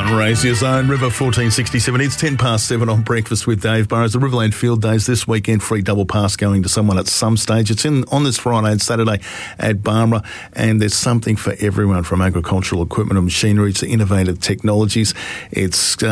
Razor Zone, River 1467. It's 10 past 7 on Breakfast with Dave Burrows. The Riverland Field Days this weekend, free double pass going to someone at some stage. It's on this Friday and Saturday at Barmera, and there's something for everyone from agricultural equipment and machinery to innovative technologies. It's,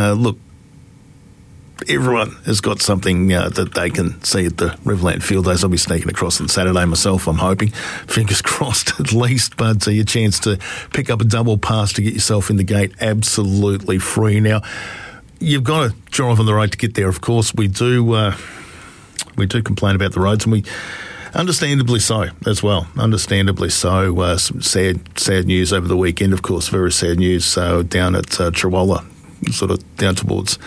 everyone has got something that they can see at the Riverland Field Days. I'll be sneaking across on Saturday myself, I'm hoping. Fingers crossed at least, but your chance to pick up a double pass to get yourself in the gate absolutely free. Now, you've got to drive on the road to get there, of course. We do complain about the roads, and we understandably so as well. Understandably so. Some sad news over the weekend, of course, very sad news down at Trawalla, sort of down towards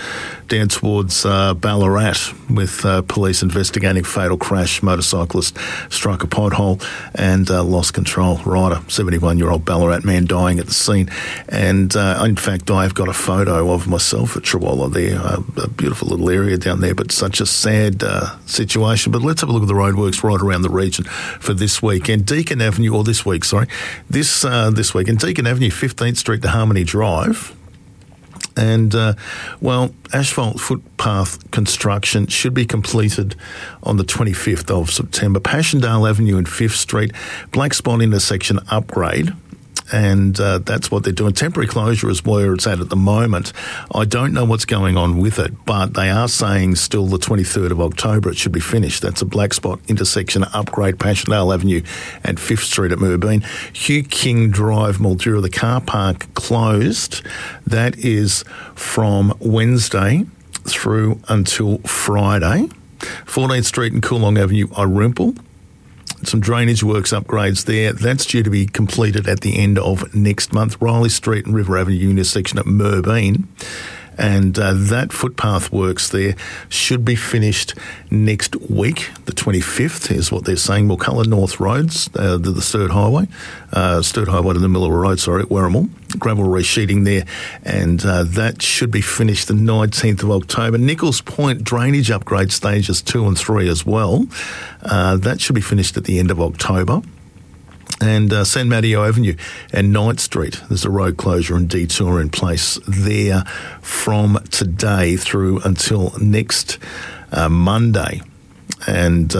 Ballarat, with police investigating fatal crash. Motorcyclist struck a pothole and lost control. Rider, 71-year-old Ballarat man, dying at the scene. And in fact, I've got a photo of myself at Trawalla there. A beautiful little area down there, but such a sad situation. But let's have a look at the roadworks right around the region for this weekend. Deakin Avenue, or this week, sorry. This weekend, Deakin Avenue, 15th Street to Harmony Drive. And, asphalt footpath construction should be completed on the 25th of September. Passchendaele Avenue and 5th Street, Black Spot intersection upgrade. And that's what they're doing. Temporary closure is where it's at the moment. I don't know what's going on with it, but they are saying still the 23rd of October it should be finished. That's a Black Spot intersection upgrade, Passchendaele Avenue and 5th Street at Moorabool. Hugh King Drive, Mildura, the car park closed. That is from Wednesday through until Friday. 14th Street and Coolong Avenue, Irimple. Some drainage works upgrades there. That's due to be completed at the end of next month. Riley Street and River Avenue intersection at Moorabool. And that footpath works there should be finished next week. The 25th is what they're saying. Mulculla North Roads, the Sturt Highway to the Miller Road, at Werrimal. Gravel resheeting there, and that should be finished the 19th of October. Nichols Point drainage upgrade stages 2 and 3 as well. That should be finished at the end of October. And San Mateo Avenue and 9th Street, there's a road closure and detour in place there from today through until next Monday. And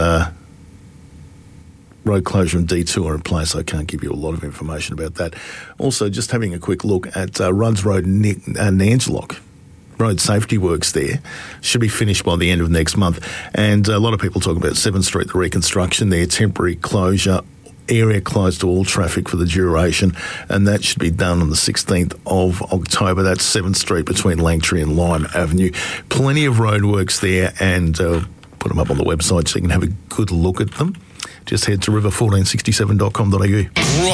road closure and detour in place. I can't give you a lot of information about that. Also, just having a quick look at Rudd's Road and Nangelock. Road safety works there should be finished by the end of next month. And a lot of people talk about 7th Street, the reconstruction there, temporary closure, area closed to all traffic for the duration, and that should be done on the 16th of October. That's 7th Street between Langtree and Lime Avenue. Plenty of roadworks there, and put them up on the website so you can have a good look at them. Just head to river1467.com.au.